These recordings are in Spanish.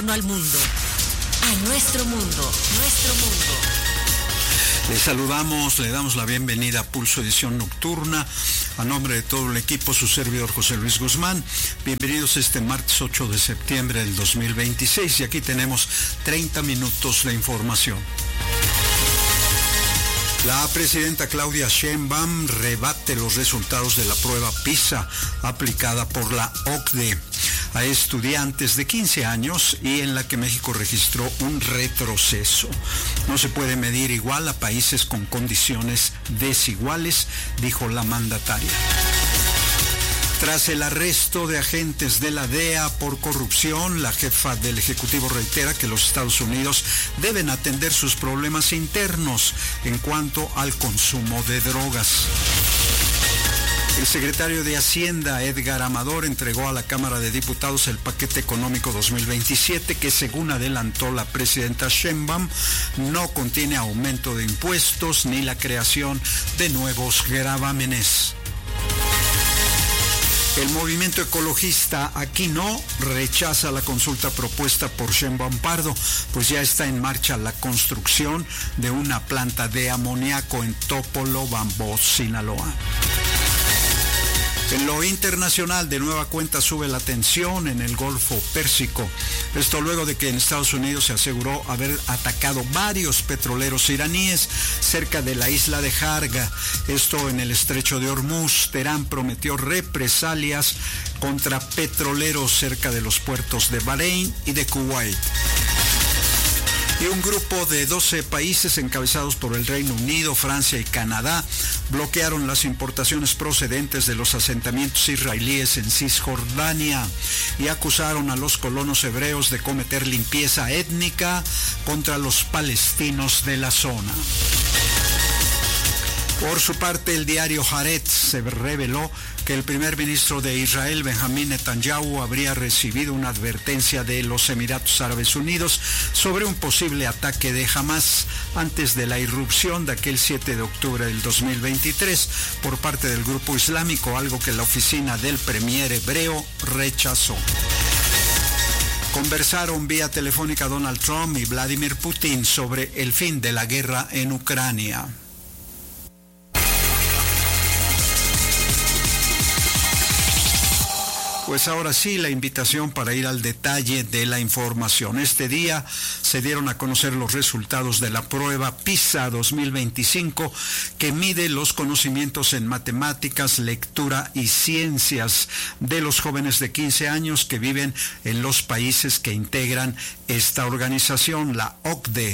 al mundo, a nuestro mundo. Les saludamos, le damos la bienvenida a Pulso Edición Nocturna. A nombre de todo el equipo, su servidor José Luis Guzmán. Bienvenidos este martes 8 de septiembre del 2026 y aquí tenemos 30 minutos de información. La presidenta Claudia Sheinbaum rebate los resultados de la prueba PISA aplicada por la OCDE a estudiantes de 15 años y en la que México registró un retroceso. No se puede medir igual a países con condiciones desiguales, dijo la mandataria. Tras el arresto de agentes de la DEA por corrupción, la jefa del Ejecutivo reitera que los Estados Unidos deben atender sus problemas internos en cuanto al consumo de drogas. El secretario de Hacienda, Edgar Amador, entregó a la Cámara de Diputados el paquete económico 2027 que, según adelantó la presidenta Sheinbaum, no contiene aumento de impuestos ni la creación de nuevos gravámenes. El movimiento ecologista Aquí No rechaza la consulta propuesta por Sheinbaum Pardo, pues ya está en marcha la construcción de una planta de amoníaco en Topolobampo, Sinaloa. En lo internacional, de nueva cuenta sube la tensión en el Golfo Pérsico. Esto luego de que en Estados Unidos se aseguró haber atacado varios petroleros iraníes cerca de la isla de Jarga. Esto en el estrecho de Hormuz. Teherán prometió represalias contra petroleros cerca de los puertos de Bahrein y de Kuwait. Y un grupo de 12 países encabezados por el Reino Unido, Francia y Canadá bloquearon las importaciones procedentes de los asentamientos israelíes en Cisjordania y acusaron a los colonos hebreos de cometer limpieza étnica contra los palestinos de la zona. Por su parte, el diario Haaretz se reveló que el primer ministro de Israel, Benjamín Netanyahu, habría recibido una advertencia de los Emiratos Árabes Unidos sobre un posible ataque de Hamas antes de la irrupción de aquel 7 de octubre del 2023 por parte del grupo islámico, algo que la oficina del premier hebreo rechazó. Conversaron vía telefónica Donald Trump y Vladimir Putin sobre el fin de la guerra en Ucrania. Pues ahora sí, la invitación para ir al detalle de la información. Este día se dieron a conocer los resultados de la prueba PISA 2025, que mide los conocimientos en matemáticas, lectura y ciencias de los jóvenes de 15 años que viven en los países que integran esta organización, la OCDE.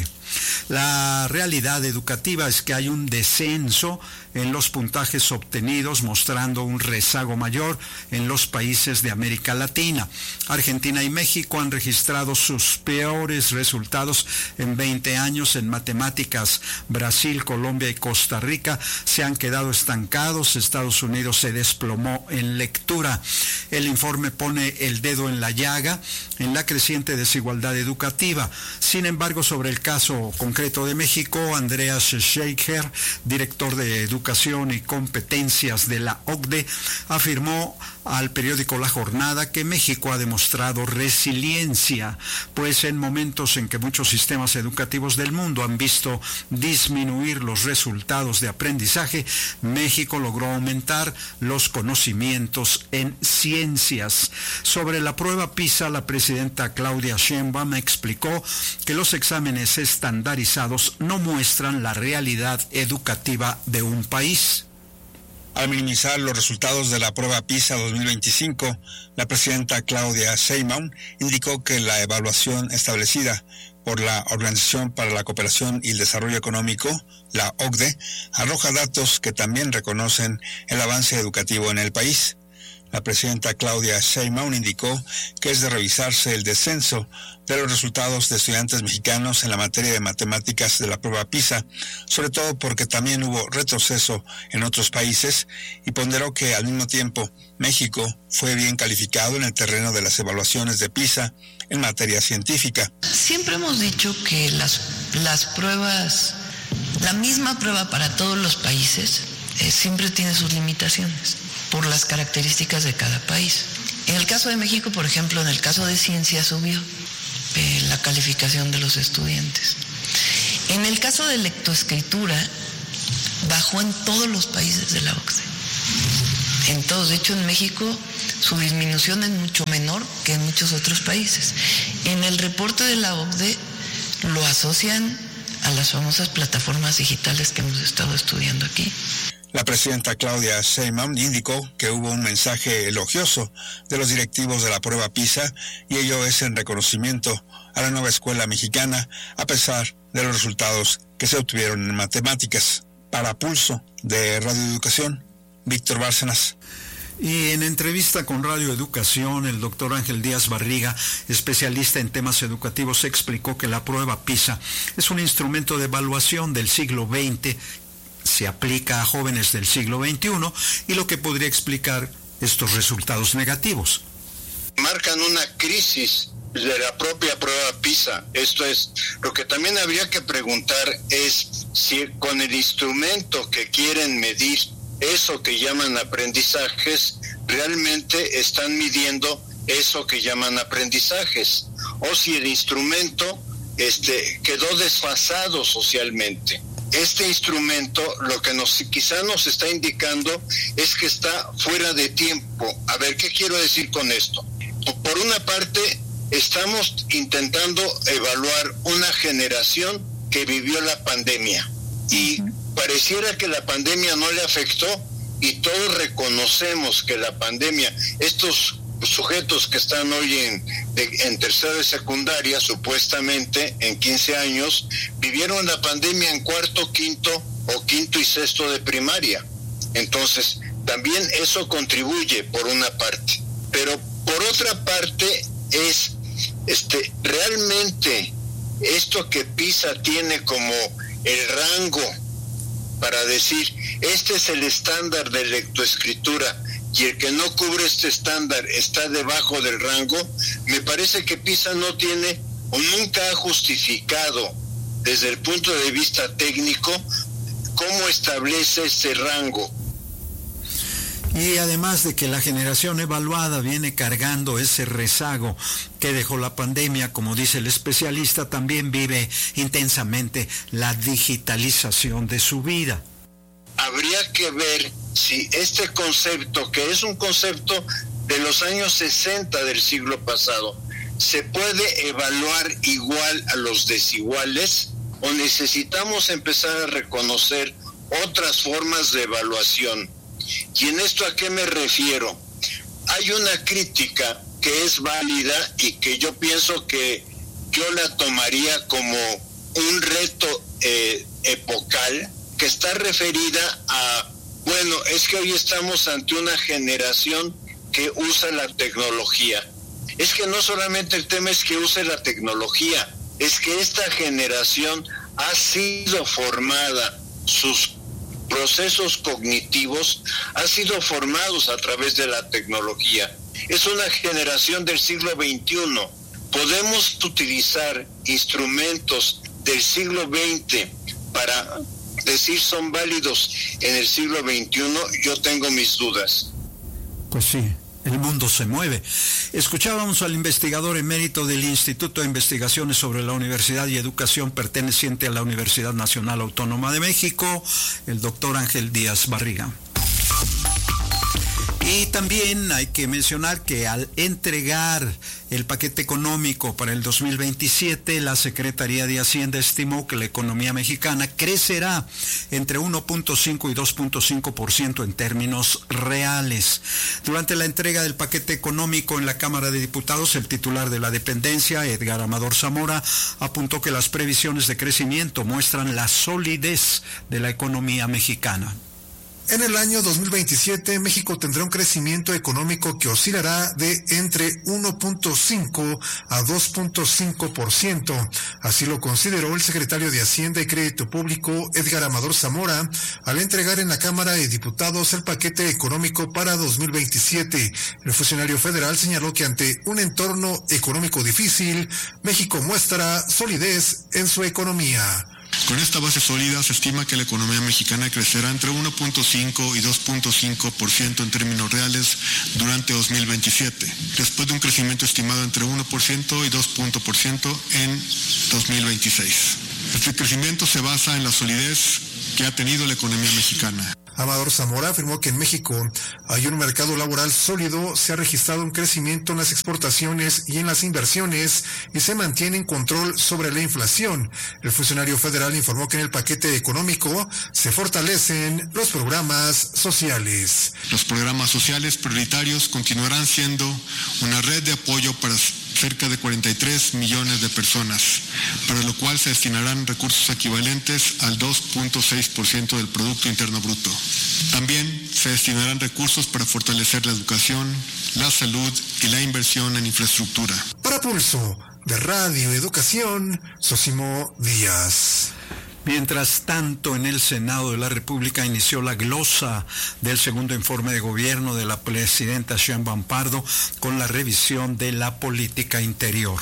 La realidad educativa es que hay un descenso en los puntajes obtenidos, mostrando un rezago mayor en los países de América Latina. Argentina y México han registrado sus peores resultados en 20 años en matemáticas. Brasil, Colombia y Costa Rica se han quedado estancados. Estados Unidos se desplomó en lectura. El informe pone el dedo en la llaga en la creciente desigualdad educativa. Sin embargo, sobre el caso concreto de México, Andreas Schleicher, director de Educación y Competencias de la OCDE, afirmó al periódico La Jornada que México ha demostrado resiliencia, pues en momentos en que muchos sistemas educativos del mundo han visto disminuir los resultados de aprendizaje, México logró aumentar los conocimientos en ciencias. Sobre la prueba PISA, la presidenta Claudia Sheinbaum explicó que los exámenes estandarizados no muestran la realidad educativa de un país. Al minimizar los resultados de la prueba PISA 2025, la presidenta Claudia Sheinbaum indicó que la evaluación establecida por la Organización para la Cooperación y el Desarrollo Económico, la OCDE, arroja datos que también reconocen el avance educativo en el país. La presidenta Claudia Sheinbaum indicó que es de revisarse el descenso de los resultados de estudiantes mexicanos en la materia de matemáticas de la prueba PISA, sobre todo porque también hubo retroceso en otros países, y ponderó que al mismo tiempo México fue bien calificado en el terreno de las evaluaciones de PISA en materia científica. Siempre hemos dicho que las pruebas, la misma prueba para todos los países, siempre tiene sus limitaciones por las características de cada país. En el caso de México, por ejemplo, en el caso de ciencia subió, la calificación de los estudiantes. En el caso de lectoescritura, bajó en todos los países de la OCDE. En todos. De hecho, en México su disminución es mucho menor que en muchos otros países. En el reporte de la OCDE lo asocian a las famosas plataformas digitales que hemos estado estudiando aquí. La presidenta Claudia Sheinbaum indicó que hubo un mensaje elogioso de los directivos de la prueba PISA y ello es en reconocimiento a la nueva escuela mexicana a pesar de los resultados que se obtuvieron en matemáticas. Para Pulso de Radio Educación, Víctor Bárcenas. Y en entrevista con Radio Educación, el doctor Ángel Díaz Barriga, especialista en temas educativos, explicó que la prueba PISA es un instrumento de evaluación del siglo XX, se aplica a jóvenes del siglo XXI y lo que podría explicar estos resultados negativos. Marcan una crisis de la propia prueba PISA. Esto es, lo que también habría que preguntar es si con el instrumento que quieren medir eso que llaman aprendizajes, realmente están midiendo eso que llaman aprendizajes, o si el instrumento quedó desfasado socialmente. Este instrumento lo que quizá nos está indicando es que está fuera de tiempo. A ver, ¿qué quiero decir con esto? Por una parte, estamos intentando evaluar una generación que vivió la pandemia y pareciera que la pandemia no le afectó y todos reconocemos que la pandemia, estos sujetos que están hoy en tercero de secundaria, supuestamente en 15 años, vivieron la pandemia en cuarto, quinto y sexto de primaria. Entonces, también eso contribuye por una parte. Pero por otra parte es, realmente esto que PISA tiene como el rango para decir, este es el estándar de lectoescritura, y el que no cubre este estándar está debajo del rango, me parece que PISA no tiene o nunca ha justificado desde el punto de vista técnico cómo establece ese rango. Y además de que la generación evaluada viene cargando ese rezago que dejó la pandemia, como dice el especialista, también vive intensamente la digitalización de su vida. Habría que ver si este concepto, que es un concepto de los años 60 del siglo pasado, se puede evaluar igual a los desiguales o necesitamos empezar a reconocer otras formas de evaluación. ¿Y en esto a qué me refiero? Hay una crítica que es válida y que yo pienso que yo la tomaría como un reto epocal, que está referida a, bueno, es que hoy estamos ante una generación que usa la tecnología. Es que no solamente el tema es que use la tecnología, es que esta generación ha sido formada, sus procesos cognitivos han sido formados a través de la tecnología. Es una generación del siglo XXI. Podemos utilizar instrumentos del siglo XX para decir son válidos en el siglo XXI, yo tengo mis dudas. Pues sí, el mundo se mueve. Escuchábamos al investigador emérito del Instituto de Investigaciones sobre la Universidad y Educación perteneciente a la Universidad Nacional Autónoma de México, el doctor Ángel Díaz Barriga. Y también hay que mencionar que al entregar el paquete económico para el 2027, la Secretaría de Hacienda estimó que la economía mexicana crecerá entre 1.5 y 2.5% en términos reales. Durante la entrega del paquete económico en la Cámara de Diputados, el titular de la dependencia, Edgar Amador Zamora, apuntó que las previsiones de crecimiento muestran la solidez de la economía mexicana. En el año 2027, México tendrá un crecimiento económico que oscilará de entre 1.5 a 2.5%. Así lo consideró el secretario de Hacienda y Crédito Público, Edgar Amador Zamora, al entregar en la Cámara de Diputados el paquete económico para 2027. El funcionario federal señaló que ante un entorno económico difícil, México muestra solidez en su economía. Con esta base sólida se estima que la economía mexicana crecerá entre 1.5 y 2.5% en términos reales durante 2027, después de un crecimiento estimado entre 1% y 2% en 2026. Este crecimiento se basa en la solidez que ha tenido la economía mexicana. Amador Zamora afirmó que en México hay un mercado laboral sólido, se ha registrado un crecimiento en las exportaciones y en las inversiones y se mantiene en control sobre la inflación. El funcionario federal informó que en el paquete económico se fortalecen los programas sociales. Los programas sociales prioritarios continuarán siendo una red de apoyo para cerca de 43 millones de personas, para lo cual se destinarán recursos equivalentes al 2.6% del Producto Interno Bruto. También se destinarán recursos para fortalecer la educación, la salud y la inversión en infraestructura. Para Pulso de Radio Educación, Sosimo Díaz. Mientras tanto, en el Senado de la República inició la glosa del segundo informe de gobierno de la presidenta Sheinbaum Pardo con la revisión de la política interior.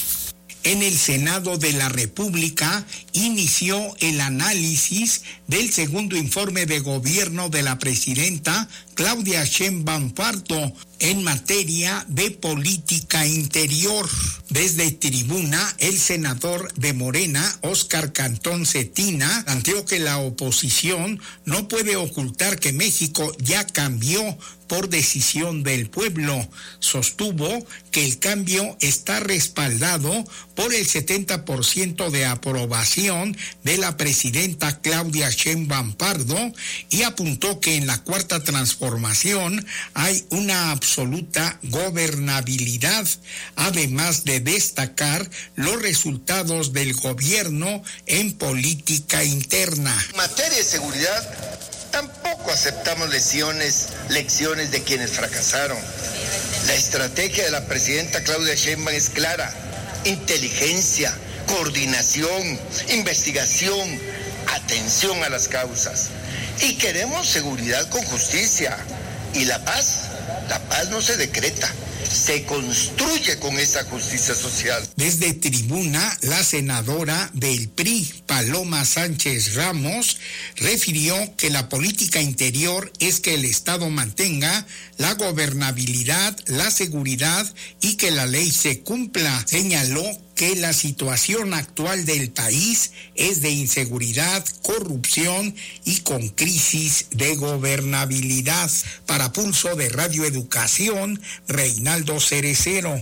En el Senado de la República inició el análisis del segundo informe de gobierno de la presidenta Claudia Sheinbaum Pardo en materia de política interior. Desde tribuna, el senador de Morena, Óscar Cantón Cetina, planteó que la oposición no puede ocultar que México ya cambió por decisión del pueblo. Sostuvo que el cambio está respaldado por el 70% de aprobación de la presidenta Claudia Sheinbaum Pardo y apuntó que en la cuarta transformación hay una absoluta gobernabilidad, además de destacar los resultados del gobierno en política interna. En materia de seguridad, tampoco aceptamos lecciones de quienes fracasaron. La estrategia de la presidenta Claudia Sheinbaum es clara: inteligencia, coordinación, investigación, atención a las causas. Y queremos seguridad con justicia. Y la paz no se decreta, se construye con esa justicia social. Desde tribuna, la senadora del PRI, Paloma Sánchez Ramos, refirió que la política interior es que el Estado mantenga la gobernabilidad, la seguridad y que la ley se cumpla. Señaló que la situación actual del país es de inseguridad, corrupción y con crisis de gobernabilidad. Para Pulso de Radio Educación, Reinaldo Cerecero.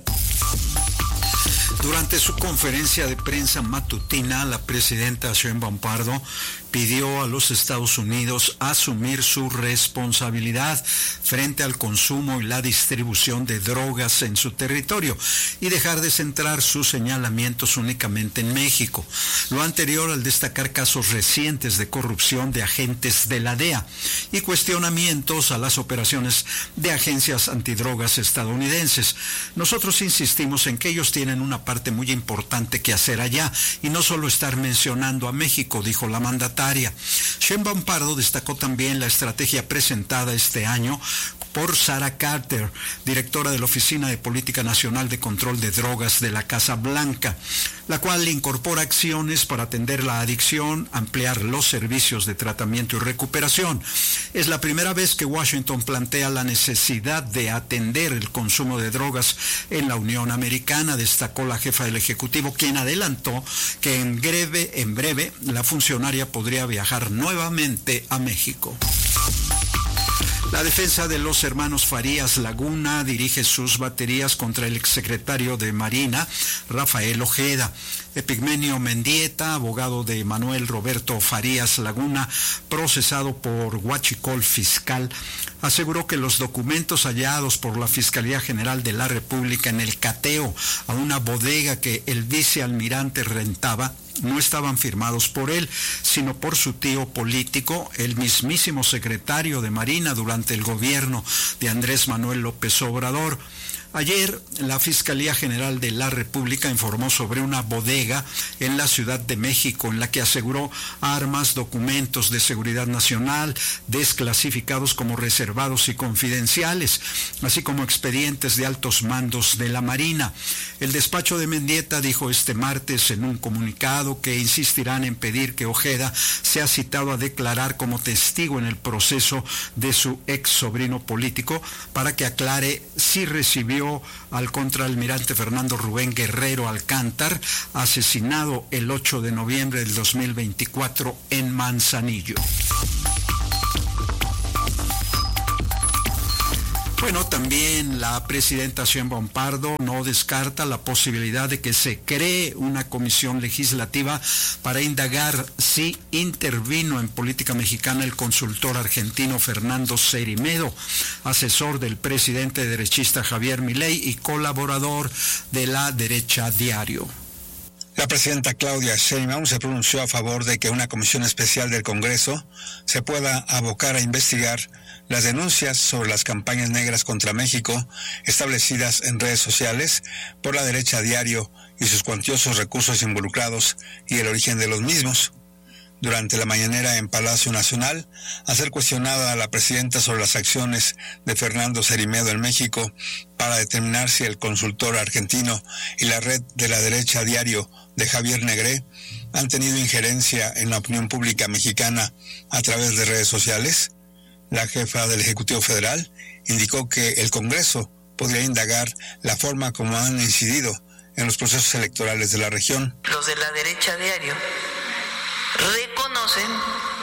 Durante su conferencia de prensa matutina, la presidenta Sheinbaum Pardo pidió a los Estados Unidos asumir su responsabilidad frente al consumo y la distribución de drogas en su territorio y dejar de centrar sus señalamientos únicamente en México. Lo anterior al destacar casos recientes de corrupción de agentes de la DEA y cuestionamientos a las operaciones de agencias antidrogas estadounidenses. Nosotros insistimos en que ellos tienen una parte muy importante que hacer allá y no solo estar mencionando a México, dijo la mandataria. Sheinbaum Pardo destacó también la estrategia presentada este año por Sara Carter, directora de la Oficina de Política Nacional de Control de Drogas de la Casa Blanca, la cual incorpora acciones para atender la adicción, ampliar los servicios de tratamiento y recuperación. Es la primera vez que Washington plantea la necesidad de atender el consumo de drogas en la Unión Americana, destacó la jefa del Ejecutivo, quien adelantó que en breve la funcionaria podría viajar nuevamente a México. La defensa de los hermanos Farías Laguna dirige sus baterías contra el exsecretario de Marina, Rafael Ojeda. Epigmenio Mendieta, abogado de Manuel Roberto Farías Laguna, procesado por huachicol fiscal, aseguró que los documentos hallados por la Fiscalía General de la República en el cateo a una bodega que el vicealmirante rentaba no estaban firmados por él, sino por su tío político, el mismísimo secretario de Marina durante el gobierno de Andrés Manuel López Obrador. Ayer, la Fiscalía General de la República informó sobre una bodega en la Ciudad de México en la que aseguró armas, documentos de seguridad nacional, desclasificados como reservados y confidenciales, así como expedientes de altos mandos de la Marina. El despacho de Mendieta dijo este martes en un comunicado que insistirán en pedir que Ojeda sea citado a declarar como testigo en el proceso de su ex sobrino político para que aclare si recibió al contraalmirante Fernando Rubén Guerrero Alcántar, asesinado el 8 de noviembre del 2024 en Manzanillo. Bueno, también la presidenta Sheinbaum Pardo no descarta la posibilidad de que se cree una comisión legislativa para indagar si intervino en política mexicana el consultor argentino Fernando Cerimedo, asesor del presidente derechista Javier Milei y colaborador de La Derecha Diario. La presidenta Claudia Sheinbaum se pronunció a favor de que una comisión especial del Congreso se pueda abocar a investigar las denuncias sobre las campañas negras contra México establecidas en redes sociales por La Derecha Diario y sus cuantiosos recursos involucrados y el origen de los mismos. Durante la mañanera en Palacio Nacional, al ser cuestionada a la presidenta sobre las acciones de Fernando Cerimedo en México para determinar si el consultor argentino y la red de La Derecha Diario de Javier Negré han tenido injerencia en la opinión pública mexicana a través de redes sociales, la jefa del Ejecutivo Federal indicó que el Congreso podría indagar la forma como han incidido en los procesos electorales de la región. Los de La Derecha Diario reconocen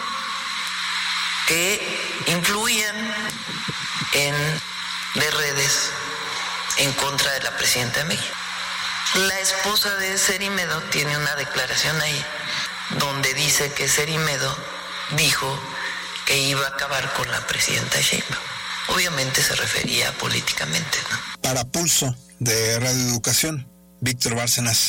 que influían en las redes en contra de la presidenta de México. La esposa de Cerimedo tiene una declaración ahí donde dice que Cerimedo dijo que iba a acabar con la presidenta Sheinbaum. Obviamente se refería políticamente, ¿no? Para Pulso de Radio Educación, Víctor Bárcenas.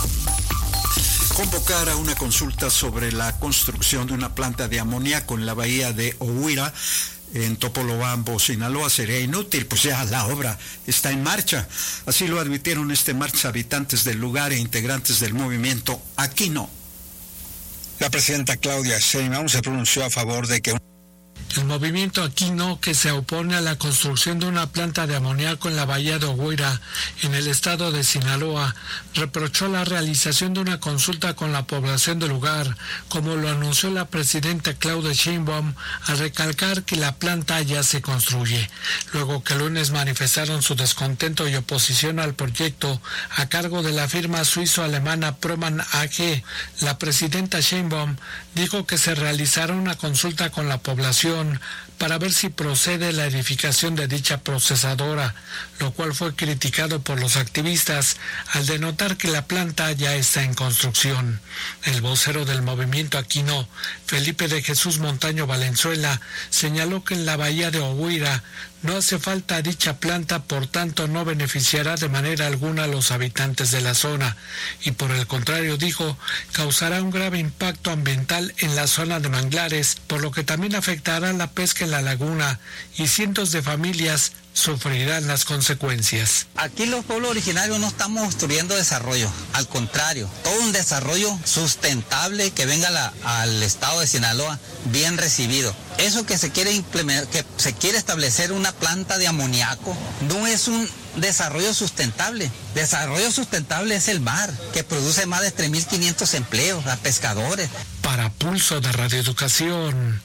Convocar a una consulta sobre la construcción de una planta de amoníaco en la bahía de Ohuira, en Topolobampo, Sinaloa, sería inútil, pues ya la obra está en marcha. Así lo advirtieron este martes habitantes del lugar e integrantes del movimiento Aquí No. La presidenta Claudia Sheinbaum se pronunció a favor de que el movimiento Aquí No, que se opone a la construcción de una planta de amoníaco en la bahía de Ohuira, en el estado de Sinaloa, reprochó la realización de una consulta con la población del lugar, como lo anunció la presidenta Claudia Sheinbaum, al recalcar que la planta ya se construye. Luego que el lunes manifestaron su descontento y oposición al proyecto a cargo de la firma suizo-alemana Proman AG, la presidenta Sheinbaum dijo que se realizará una consulta con la población para ver si procede la edificación de dicha procesadora, lo cual fue criticado por los activistas al denotar que la planta ya está en construcción. El vocero del movimiento Aquí No, Felipe de Jesús Montaño Valenzuela, señaló que en la bahía de Ohuira no hace falta dicha planta, por tanto no beneficiará de manera alguna a los habitantes de la zona y por el contrario, dijo, causará un grave impacto ambiental en la zona de manglares, por lo que también afectará la pesca en la laguna y cientos de familias sufrirán las consecuencias. Aquí los pueblos originarios no estamos construyendo desarrollo, al contrario, todo un desarrollo sustentable que venga al estado de Sinaloa bien recibido. Eso que se quiere implementar, que se quiere establecer una planta de amoníaco, no es un desarrollo sustentable. Desarrollo sustentable es el mar, que produce más de 3.500 empleos a pescadores. Para Pulso de Radio Educación,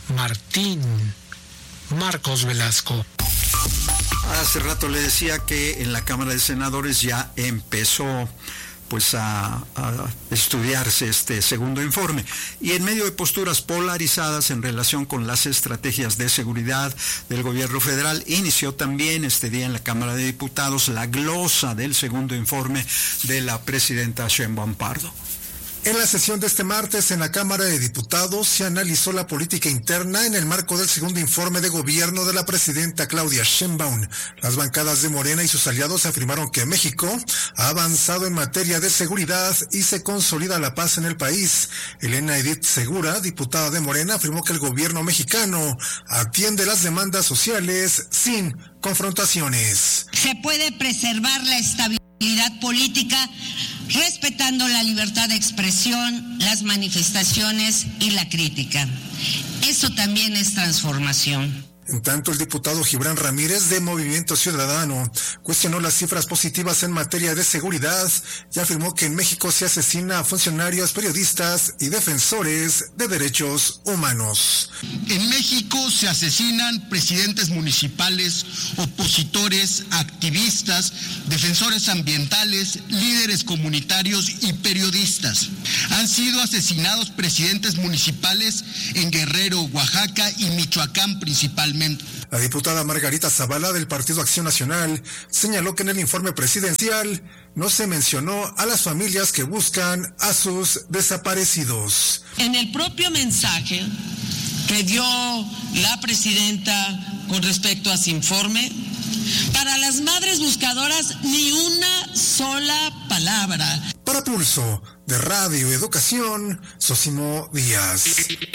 Marcos Velasco. Hace rato le decía que en la Cámara de Senadores ya empezó pues a estudiarse este segundo informe y en medio de posturas polarizadas en relación con las estrategias de seguridad del gobierno federal, inició también este día en la Cámara de Diputados la glosa del segundo informe de la presidenta Sheinbaum Pardo. En la sesión de este martes en la Cámara de Diputados se analizó la política interna en el marco del segundo informe de gobierno de la presidenta Claudia Sheinbaum. Las bancadas de Morena y sus aliados afirmaron que México ha avanzado en materia de seguridad y se consolida la paz en el país. Elena Edith Segura, diputada de Morena, afirmó que el gobierno mexicano atiende las demandas sociales sin confrontaciones. Se puede preservar la estabilidad política respetando la libertad de expresión, las manifestaciones y la crítica. Eso también es transformación. En tanto, el diputado Gibran Ramírez de Movimiento Ciudadano cuestionó las cifras positivas en materia de seguridad y afirmó que en México se asesina a funcionarios, periodistas y defensores de derechos humanos. En México se asesinan presidentes municipales, opositores, activistas, defensores ambientales, líderes comunitarios y periodistas. Han sido asesinados presidentes municipales en Guerrero, Oaxaca y Michoacán principalmente. La diputada Margarita Zavala del Partido Acción Nacional señaló que en el informe presidencial no se mencionó a las familias que buscan a sus desaparecidos. En el propio mensaje que dio la presidenta con respecto a su informe, para las madres buscadoras ni una sola palabra. Para Pulso de Radio Educación, Sosimo Díaz.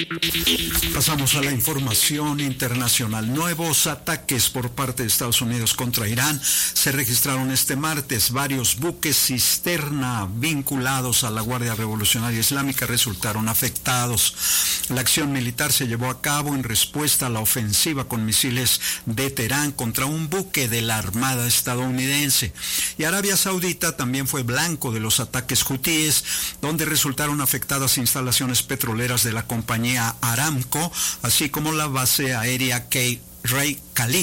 Pasamos a la información internacional. Nuevos ataques por parte de Estados Unidos contra Irán se registraron este martes. Varios buques cisterna vinculados a la Guardia Revolucionaria Islámica resultaron afectados. La acción militar se llevó a cabo en respuesta a la ofensiva con misiles de Teherán contra un buque de la Armada estadounidense. Y Arabia Saudita también fue blanco de los ataques hutíes, donde resultaron afectadas instalaciones petroleras de la compañía Aramco, así como la base aérea Rey Khalid.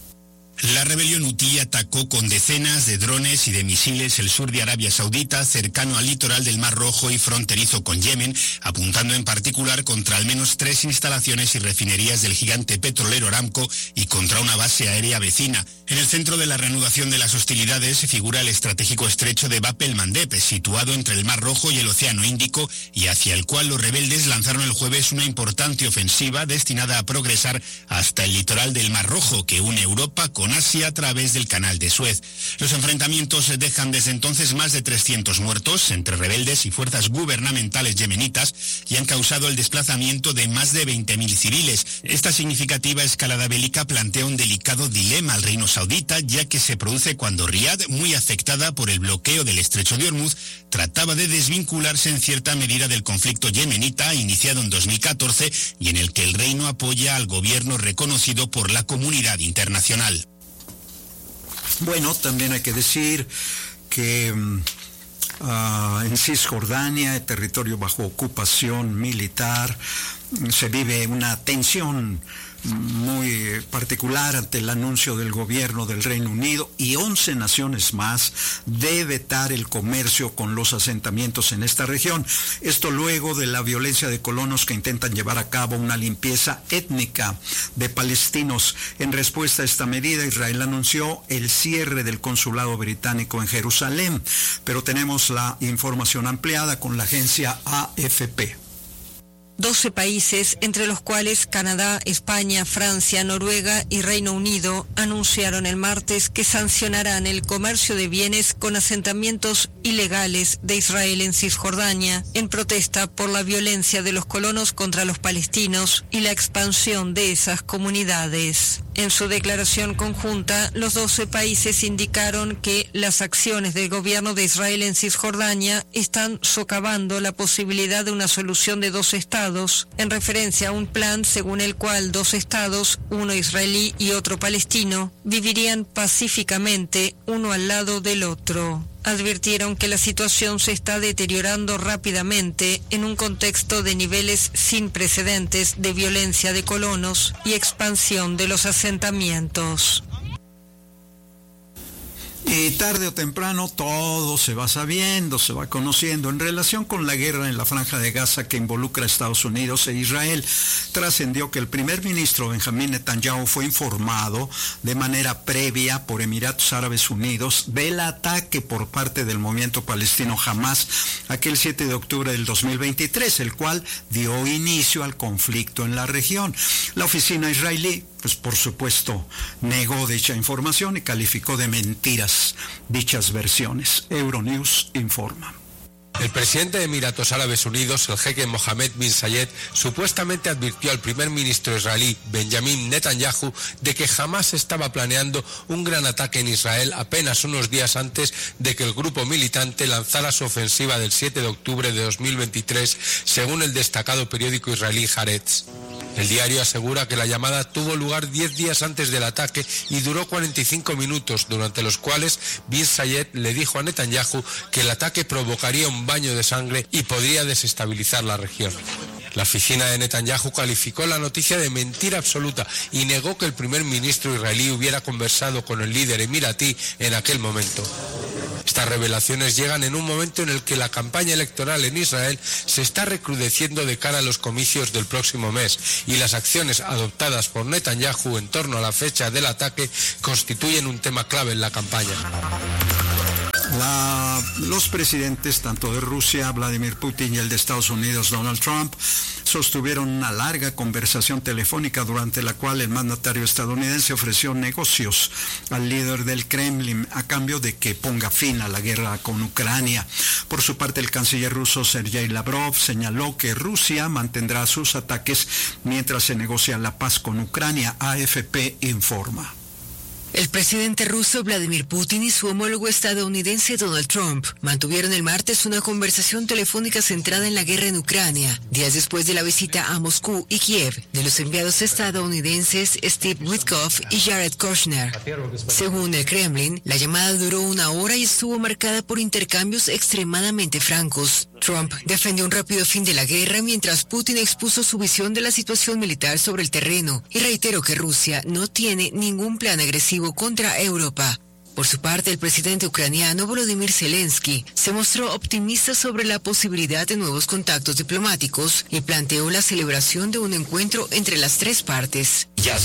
La rebelión hutí atacó con decenas de drones y de misiles el sur de Arabia Saudita, cercano al litoral del Mar Rojo y fronterizo con Yemen, apuntando en particular contra al menos 3 instalaciones y refinerías del gigante petrolero Aramco y contra una base aérea vecina. En el centro de la reanudación de las hostilidades figura el estratégico estrecho de Bab el-Mandeb, situado entre el Mar Rojo y el Océano Índico, y hacia el cual los rebeldes lanzaron el jueves una importante ofensiva destinada a progresar hasta el litoral del Mar Rojo, que une Europa con Asia a través del canal de Suez. Los enfrentamientos dejan desde entonces más de 300 muertos entre rebeldes y fuerzas gubernamentales yemenitas y han causado el desplazamiento de más de 20.000 civiles. Esta significativa escalada bélica plantea un delicado dilema al reino saudita, ya que se produce cuando Riad, muy afectada por el bloqueo del estrecho de Hormuz, trataba de desvincularse en cierta medida del conflicto yemenita iniciado en 2014 y en el que el reino apoya al gobierno reconocido por la comunidad internacional. Bueno, también hay que decir que en Cisjordania, territorio bajo ocupación militar, se vive una tensión muy particular ante el anuncio del gobierno del Reino Unido y 11 naciones más de vetar el comercio con los asentamientos en esta región. Esto luego de la violencia de colonos que intentan llevar a cabo una limpieza étnica de palestinos. En respuesta a esta medida, Israel anunció el cierre del consulado británico en Jerusalén, pero tenemos la información ampliada con la agencia AFP. 12 países, entre los cuales Canadá, España, Francia, Noruega y Reino Unido, anunciaron el martes que sancionarán el comercio de bienes con asentamientos ilegales de Israel en Cisjordania, en protesta por la violencia de los colonos contra los palestinos y la expansión de esas comunidades. En su declaración conjunta, los 12 países indicaron que las acciones del gobierno de Israel en Cisjordania están socavando la posibilidad de una solución de 2 estados, en referencia a un plan según el cual 2 estados, uno israelí y otro palestino, vivirían pacíficamente uno al lado del otro. Advirtieron que la situación se está deteriorando rápidamente en un contexto de niveles sin precedentes de violencia de colonos y expansión de los asentamientos. Y tarde o temprano todo se va sabiendo, se va conociendo. En relación con la guerra en la Franja de Gaza que involucra a Estados Unidos e Israel, trascendió que el primer ministro Benjamín Netanyahu fue informado de manera previa por Emiratos Árabes Unidos del ataque por parte del movimiento palestino Hamas aquel 7 de octubre del 2023, el cual dio inicio al conflicto en la región. La oficina israelí, pues por supuesto, negó dicha información y calificó de mentiras dichas versiones. Euronews informa. El presidente de Emiratos Árabes Unidos, el jeque Mohammed bin Zayed, supuestamente advirtió al primer ministro israelí Benjamin Netanyahu de que jamás estaba planeando un gran ataque en Israel apenas unos días antes de que el grupo militante lanzara su ofensiva del 7 de octubre de 2023, según el destacado periódico israelí Haaretz. El diario asegura que la llamada tuvo lugar 10 días antes del ataque y duró 45 minutos, durante los cuales bin Zayed le dijo a Netanyahu que el ataque provocaría un baño de sangre y podría desestabilizar la región. La oficina de Netanyahu calificó la noticia de mentira absoluta y negó que el primer ministro israelí hubiera conversado con el líder emiratí en aquel momento. Estas revelaciones llegan en un momento en el que la campaña electoral en Israel se está recrudeciendo de cara a los comicios del próximo mes y las acciones adoptadas por Netanyahu en torno a la fecha del ataque constituyen un tema clave en la campaña. Los presidentes, tanto de Rusia, Vladimir Putin, y el de Estados Unidos, Donald Trump, sostuvieron una larga conversación telefónica durante la cual el mandatario estadounidense ofreció negocios al líder del Kremlin a cambio de que ponga fin a la guerra con Ucrania. Por su parte, el canciller ruso Sergei Lavrov señaló que Rusia mantendrá sus ataques mientras se negocia la paz con Ucrania. AFP informa. El presidente ruso Vladimir Putin y su homólogo estadounidense Donald Trump mantuvieron el martes una conversación telefónica centrada en la guerra en Ucrania, días después de la visita a Moscú y Kiev de los enviados estadounidenses Steve Witkoff y Jared Kushner. Según el Kremlin, la llamada duró 1 hora y estuvo marcada por intercambios extremadamente francos. Trump defendió un rápido fin de la guerra mientras Putin expuso su visión de la situación militar sobre el terreno y reiteró que Rusia no tiene ningún plan agresivo contra Europa. Por su parte, el presidente ucraniano Volodymyr Zelensky se mostró optimista sobre la posibilidad de nuevos contactos diplomáticos y planteó la celebración de un encuentro entre las tres partes.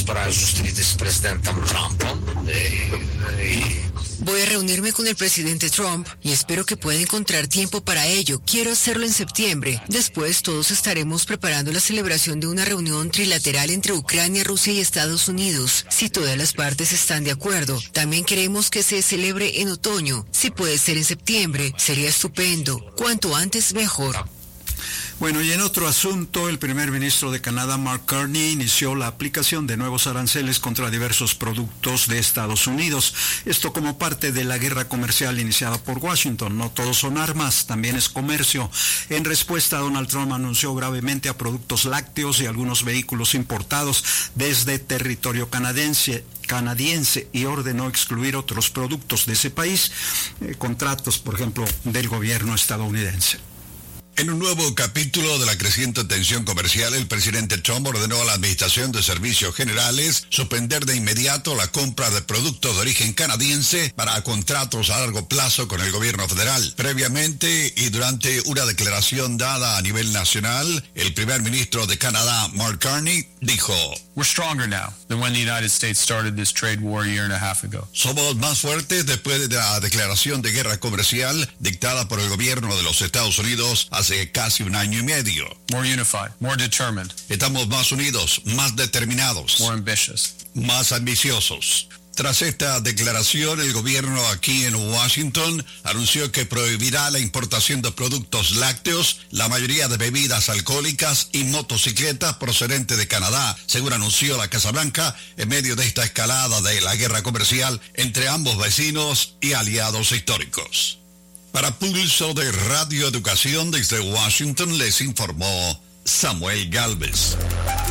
Voy a reunirme con el presidente Trump y espero que pueda encontrar tiempo para ello. Quiero hacerlo en septiembre. Después todos estaremos preparando la celebración de una reunión trilateral entre Ucrania, Rusia y Estados Unidos, si todas las partes están de acuerdo. También queremos que se celebre en otoño. Si puede ser en septiembre, sería estupendo. Cuanto antes mejor. Bueno, y en otro asunto, el primer ministro de Canadá, Mark Carney, inició la aplicación de nuevos aranceles contra diversos productos de Estados Unidos. Esto como parte de la guerra comercial iniciada por Washington. No todos son armas, también es comercio. En respuesta, Donald Trump anunció gravemente a productos lácteos y algunos vehículos importados desde territorio canadiense y ordenó excluir otros productos de ese país, contratos, por ejemplo, del gobierno estadounidense. En un nuevo capítulo de la creciente tensión comercial, el presidente Trump ordenó a la Administración de Servicios Generales suspender de inmediato la compra de productos de origen canadiense para contratos a largo plazo con el gobierno federal. Previamente y durante una declaración dada a nivel nacional, el primer ministro de Canadá, Mark Carney, dijo: We're stronger now than when the United States started this trade war a year and a half ago. Somos más fuertes después de la declaración de guerra comercial dictada por el gobierno de los Estados Unidos hace casi 1 año y medio. More unified, more determined. Estamos más unidos, más determinados. More ambitious. Más ambiciosos. Tras esta declaración, el gobierno aquí en Washington anunció que prohibirá la importación de productos lácteos, la mayoría de bebidas alcohólicas y motocicletas procedentes de Canadá, según anunció la Casa Blanca en medio de esta escalada de la guerra comercial entre ambos vecinos y aliados históricos. Para Pulso de Radio Educación desde Washington les informó Samuel Galvez.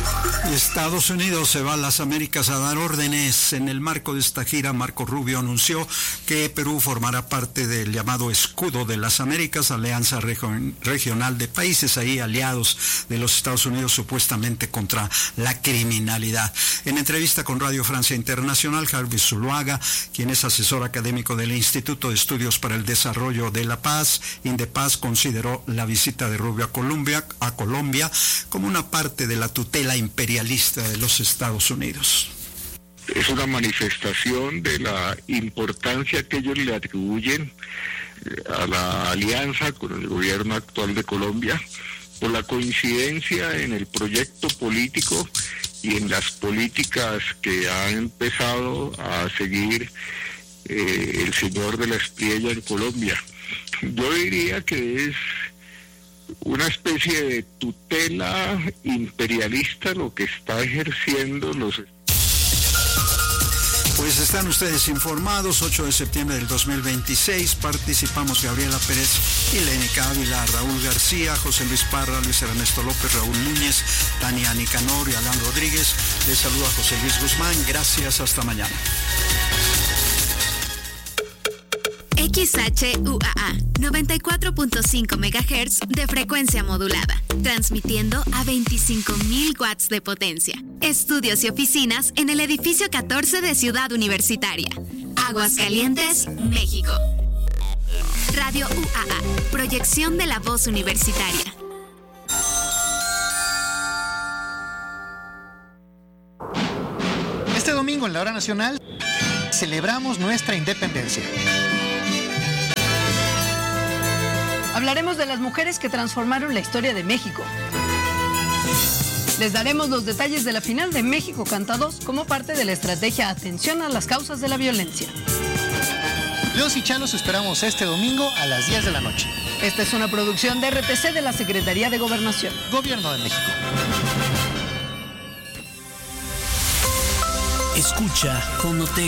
Estados Unidos se va a las Américas a dar órdenes. En el marco de esta gira, Marco Rubio anunció que Perú formará parte del llamado Escudo de las Américas, alianza regional de países ahí aliados de los Estados Unidos supuestamente contra la criminalidad. En entrevista con Radio Francia Internacional, Harvey Zuluaga, quien es asesor académico del Instituto de Estudios para el Desarrollo de la Paz, INDEPAZ, consideró la visita de Rubio a Colombia como una parte de la tutela imperialista de los Estados Unidos. Es una manifestación de la importancia que ellos le atribuyen a la alianza con el gobierno actual de Colombia, por la coincidencia en el proyecto político y en las políticas que ha empezado a seguir el señor de la Espriella en Colombia. Yo diría que es una especie de tutela imperialista lo que está ejerciendo los... Pues están ustedes informados. 8 de septiembre del 2026, participamos Gabriela Pérez, Ilénica Ávila, Raúl García, José Luis Parra, Luis Ernesto López, Raúl Núñez, Tania Nicanor y Alan Rodríguez. Les saluda José Luis Guzmán. Gracias, hasta mañana. XHUAA 94.5 MHz de frecuencia modulada, transmitiendo a 25.000 watts de potencia. Estudios y oficinas en el edificio 14 de Ciudad Universitaria, Aguascalientes, México. Radio UAA, proyección de la voz universitaria. Este domingo en la Hora Nacional celebramos nuestra independencia. Hablaremos de las mujeres que transformaron la historia de México. Les daremos los detalles de la final de México Canta 2 como parte de la estrategia Atención a las causas de la violencia. Los y Chalos esperamos este domingo a las 10 de la noche. Esta es una producción de RTC de la Secretaría de Gobernación. Gobierno de México. Escucha Fonoteca.